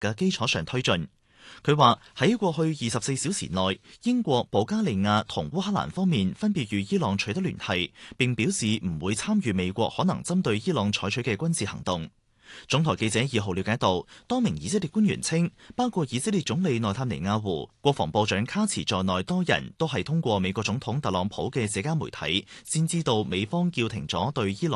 嘅基礎上推進。佢話喺過去24小時內，英國、保加利亞同烏克蘭方面分別與伊朗取得聯繫，並表示唔會參與美國可能針對伊朗採取嘅軍事行動。總台記者2號了解到，多名以色列官員稱，包括以色列總理內塔尼亞胡、國防部長卡茨在內多人都係通過美國總統特朗普嘅社交媒體先知道美方叫停咗對伊朗